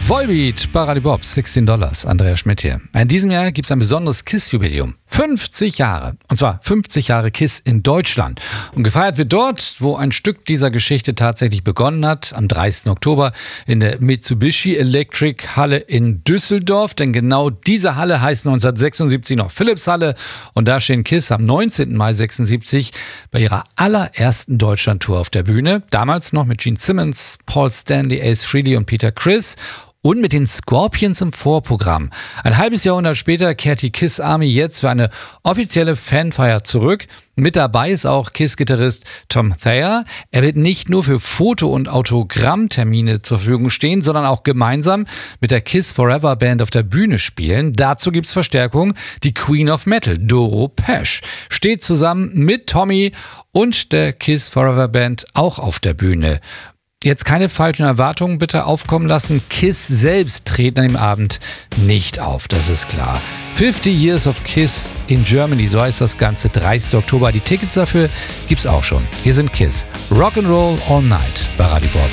Volbeat bei Radio Bob, $16. Andreas Schmidt hier. In diesem Jahr gibt es ein besonderes KISS-Jubiläum. 50 Jahre. Und zwar 50 Jahre KISS in Deutschland. Und gefeiert wird dort, wo ein Stück dieser Geschichte tatsächlich begonnen hat, am 30. Oktober in der Mitsubishi Electric Halle in Düsseldorf. Denn genau diese Halle heißt 1976 noch Philips-Halle. Und da stehen KISS am 19. Mai 76 bei ihrer allerersten Deutschland-Tour auf der Bühne. Damals noch mit Gene Simmons, Paul Stanley, Ace Frehley und Peter Criss. Und mit den Scorpions im Vorprogramm. Ein halbes Jahrhundert später kehrt die KISS Army jetzt für eine offizielle Fanfeier zurück. Mit dabei ist auch KISS-Gitarrist Tom Thayer. Er wird nicht nur für Foto- und Autogrammtermine zur Verfügung stehen, sondern auch gemeinsam mit der KISS Forever Band auf der Bühne spielen. Dazu gibt's Verstärkung. Die Queen of Metal, Doro Pesch, steht zusammen mit Tommy und der KISS Forever Band auch auf der Bühne. Jetzt keine falschen Erwartungen bitte aufkommen lassen. KISS selbst treten an dem Abend nicht auf, das ist klar. 50 Years of KISS in Germany, so heißt das Ganze, 30. Oktober. Die Tickets dafür gibt's auch schon. Hier sind KISS. Rock'n'Roll All Night bei Radio Bob.